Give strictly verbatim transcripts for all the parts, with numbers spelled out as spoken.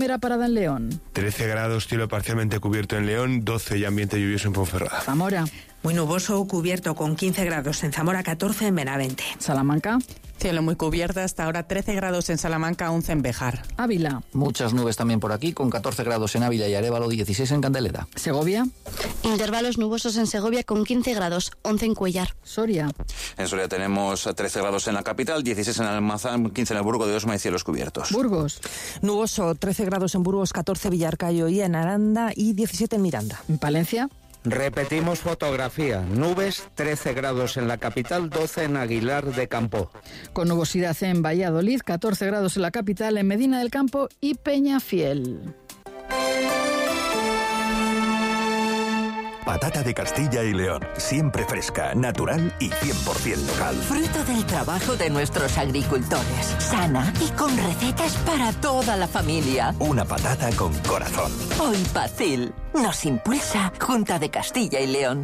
Primera parada en León. trece grados, cielo parcialmente cubierto en León, doce y ambiente lluvioso en Ponferrada. Zamora. Muy nuboso o cubierto con quince grados en Zamora, catorce en Benavente. Salamanca. Cielo muy cubierto, hasta ahora trece grados en Salamanca, once en Béjar. Ávila. Muchas nubes también por aquí, con catorce grados en Ávila y Arévalo, dieciséis en Candelera. Segovia. Intervalos nubosos en Segovia con quince grados, once en Cuellar. Soria. En Soria tenemos trece grados en la capital, dieciséis en Almazán, quince en el Burgo de Osma y cielos cubiertos. Burgos. Nuboso, trece grados en Burgos, catorce Villarcayo y en Aranda y diecisiete en Miranda. En Palencia. Repetimos fotografía. Nubes, trece grados en la capital, doce en Aguilar de Campo. Con nubosidad en Valladolid, catorce grados en la capital, en Medina del Campo y Peñafiel. Patata de Castilla y León, siempre fresca, natural y cien por ciento local. Fruto del trabajo de nuestros agricultores, sana y con recetas para toda la familia. Una patata con corazón. Hoy Pacil nos impulsa Junta de Castilla y León.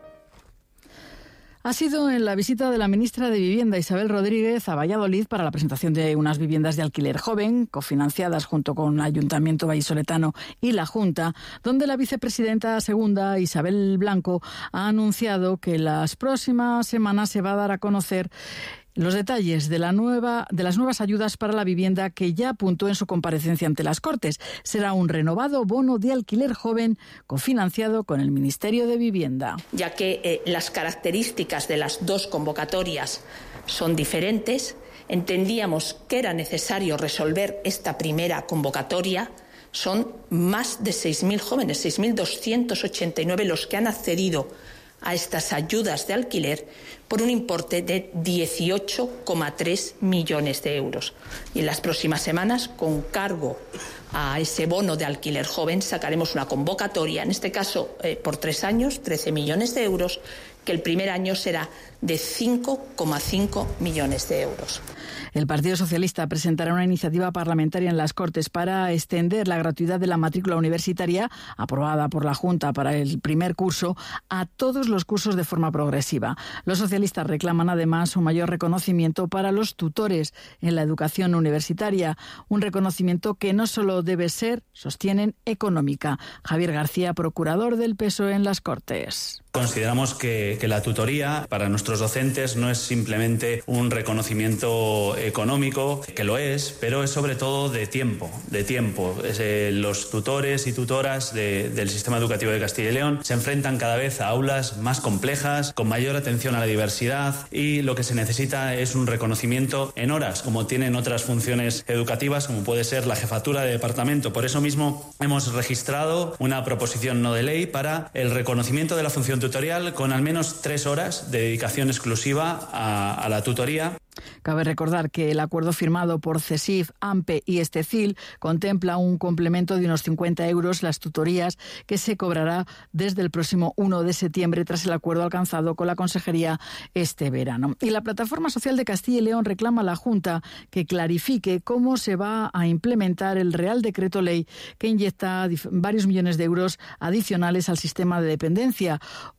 Ha sido en la visita de la ministra de Vivienda, Isabel Rodríguez, a Valladolid para la presentación de unas viviendas de alquiler joven, cofinanciadas junto con el Ayuntamiento vallisoletano y la Junta, donde la vicepresidenta segunda, Isabel Blanco, ha anunciado que las próximas semanas se va a dar a conocer los detalles de la nueva de las nuevas ayudas para la vivienda que ya apuntó en su comparecencia ante las Cortes. Será un renovado bono de alquiler joven cofinanciado con el Ministerio de Vivienda. Ya que eh, las características de las dos convocatorias son diferentes, entendíamos que era necesario resolver esta primera convocatoria. Son más de seis mil jóvenes, seis mil doscientos ochenta y nueve los que han accedido a estas ayudas de alquiler por un importe de dieciocho coma tres millones de euros. Y en las próximas semanas, con cargo a ese bono de alquiler joven, sacaremos una convocatoria, en este caso eh, por tres años, trece millones de euros, que el primer año será de cinco coma cinco millones de euros. El Partido Socialista presentará una iniciativa parlamentaria en las Cortes para extender la gratuidad de la matrícula universitaria, aprobada por la Junta para el primer curso, a todos los cursos de forma progresiva. Los socialistas reclaman además un mayor reconocimiento para los tutores en la educación universitaria, un reconocimiento que no solo debe ser, sostienen, económica. Javier García, procurador del P S O E en las Cortes. Consideramos que, que la tutoría para nuestros docentes no es simplemente un reconocimiento económico, que lo es, pero es sobre todo de tiempo, de tiempo. Es, eh, los tutores y tutoras de, del sistema educativo de Castilla y León se enfrentan cada vez a aulas más complejas, con mayor atención a la diversidad, y lo que se necesita es un reconocimiento en horas, como tienen otras funciones educativas, como puede ser la jefatura de departamento. Por eso mismo hemos registrado una proposición no de ley para el reconocimiento de la función tutorial con al menos tres horas de dedicación exclusiva a, a la tutoría. Cabe recordar que el acuerdo firmado por CESIF, AMPE y Estecil contempla un complemento de unos cincuenta euros las tutorías que se cobrará desde el próximo uno de septiembre tras el acuerdo alcanzado con la Consejería este verano. Y la Plataforma Social de Castilla y León reclama a la Junta que clarifique cómo se va a implementar el Real Decreto Ley que inyecta varios millones de euros adicionales al sistema de dependencia,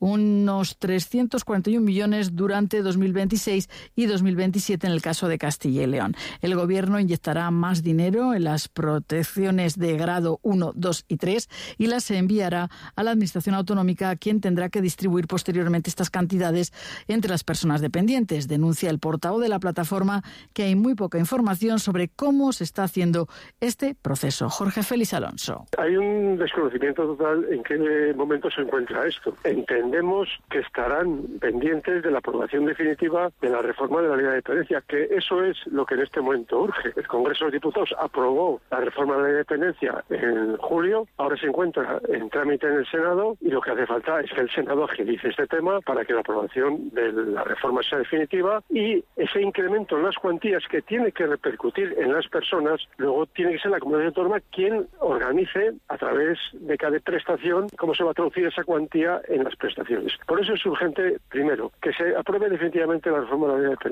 unos trescientos cuarenta y un millones durante dos mil veintiséis y dos mil veintisiete en el caso de Castilla y León. El Gobierno inyectará más dinero en las protecciones de grado uno, dos y tres y las enviará a la Administración Autonómica, quien tendrá que distribuir posteriormente estas cantidades entre las personas dependientes. Denuncia el portavoz de la plataforma que hay muy poca información sobre cómo se está haciendo este proceso. Jorge Félix Alonso. Hay un desconocimiento total en qué momento se encuentra esto. Entendemos que estarán pendientes de la aprobación definitiva de la reforma de la Ley de Dependencia, que eso es lo que en este momento urge. El Congreso de los Diputados aprobó la reforma de la Ley de Dependencia en julio, ahora se encuentra en trámite en el Senado y lo que hace falta es que el Senado agilice este tema para que la aprobación de la reforma sea definitiva y ese incremento en las cuantías que tiene que repercutir en las personas, luego tiene que ser la comunidad autónoma quien organice a través de cada prestación cómo se va a traducir esa cuantía en las prestaciones. Por eso es urgente, primero, que se apruebe definitivamente la reforma de la Ley de Dependencia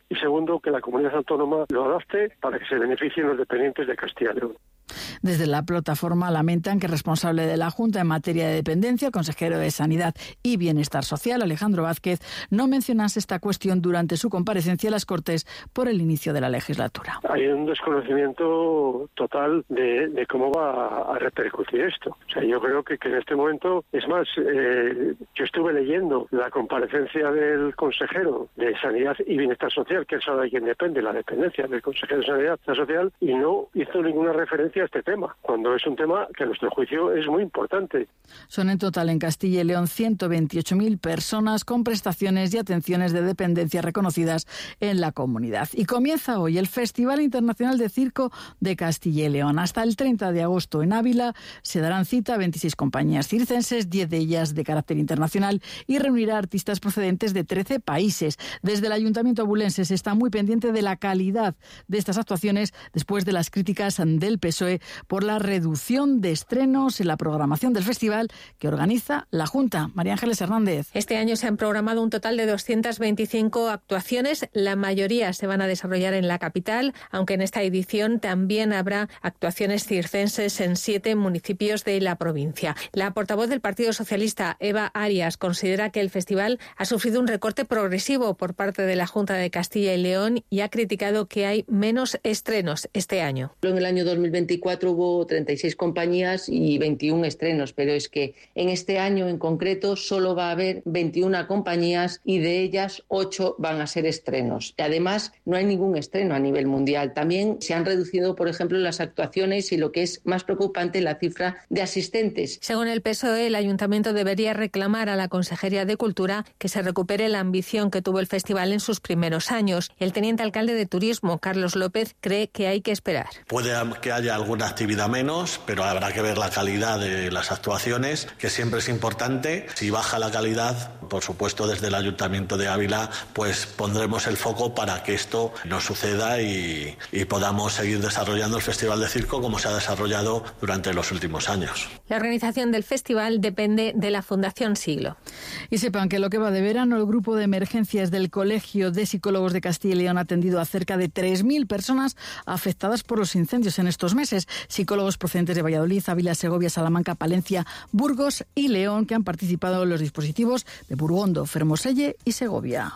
y segundo, que la comunidad autónoma lo adapte para que se beneficien los dependientes de Castilla y León. Desde la plataforma lamentan que el responsable de la Junta en materia de dependencia, el consejero de Sanidad y Bienestar Social, Alejandro Vázquez, no mencionase esta cuestión durante su comparecencia a las Cortes por el inicio de la legislatura. Hay un desconocimiento total de, de cómo va a repercutir esto. O sea, yo creo que, que en este momento, es más, eh, yo estuve leyendo la comparecencia del consejero de Sanidad y Bienestar Social, que es ahora de quien depende, la dependencia del consejero de Sanidad y Bienestar Social, y no hizo ninguna referencia a este tema, cuando es un tema que a nuestro juicio es muy importante. Son en total en Castilla y León ciento veintiocho mil personas con prestaciones y atenciones de dependencia reconocidas en la comunidad. Y comienza hoy el Festival Internacional de Circo de Castilla y León. Hasta el treinta de agosto en Ávila se darán cita veintiséis compañías circenses, diez de ellas de carácter internacional, y reunirá artistas procedentes de trece países. Desde el Ayuntamiento abulense se está muy pendiente de la calidad de estas actuaciones después de las críticas del P S O E por la reducción de estrenos en la programación del festival que organiza la Junta. María Ángeles Hernández. Este año se han programado un total de doscientas veinticinco actuaciones. La mayoría se van a desarrollar en la capital, aunque en esta edición también habrá actuaciones circenses en siete municipios de la provincia. La portavoz del Partido Socialista, Eva Arias, considera que el festival ha sufrido un recorte progresivo por parte de la Junta de Castilla y León y ha criticado que hay menos estrenos este año. En el año dos mil veinticuatro hubo treinta y seis compañías y veintiún estrenos, pero es que en este año en concreto solo va a haber veintiuna compañías y de ellas ocho van a ser estrenos. Además, no hay ningún estreno a nivel mundial. También se han reducido, por ejemplo, las actuaciones y, lo que es más preocupante, la cifra de asistentes. Según el P S O E, el Ayuntamiento debería reclamar a la Consejería de Cultura que se recupere la ambición que tuvo el festival en sus primeros años. El teniente alcalde de Turismo, Carlos López, cree que hay que esperar. Puede que haya alguna actividad menos, pero habrá que ver la calidad de las actuaciones, que siempre es importante. Si baja la calidad, por supuesto, desde el Ayuntamiento de Ávila, pues pondremos el foco para que esto no suceda y, y podamos seguir desarrollando el Festival de Circo como se ha desarrollado durante los últimos años. La organización del festival depende de la Fundación Siglo. Y sepan que lo que va de verano, el grupo de emergencias del Colegio de Psicólogos de Castilla y León ha atendido a cerca de tres mil personas afectadas por los incendios en estos meses. Psicólogos procedentes de Valladolid, Ávila, Segovia, Salamanca, Palencia, Burgos y León, que han participado en los dispositivos de Burgondo, Fermoselle y Segovia.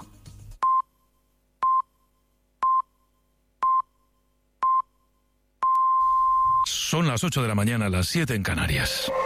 Son las ocho de la mañana, las siete en Canarias.